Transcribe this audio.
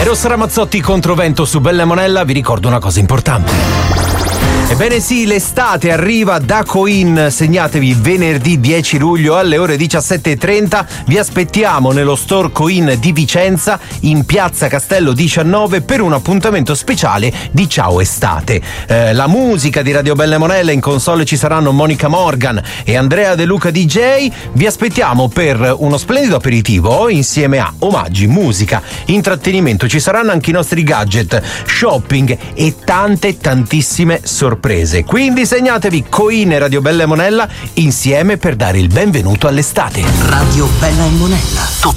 Eros Ramazzotti contro vento su Bella Monella. Vi ricordo una cosa importante. Ebbene sì, l'estate arriva da Coin. Segnatevi venerdì 10 luglio alle ore 17:30. Vi aspettiamo nello store Coin di Vicenza in piazza Castello 19 per un appuntamento speciale di Ciao Estate. La musica di Radio Belle Monella, in console ci saranno Monica Morgan e Andrea De Luca DJ. Vi aspettiamo per uno splendido aperitivo insieme a omaggi, musica, intrattenimento. Ci saranno anche i nostri gadget, shopping e tantissime sorprese. Quindi segnatevi Coin e Radio Bella e Monella insieme per dare il benvenuto all'estate. Radio Bella e Monella.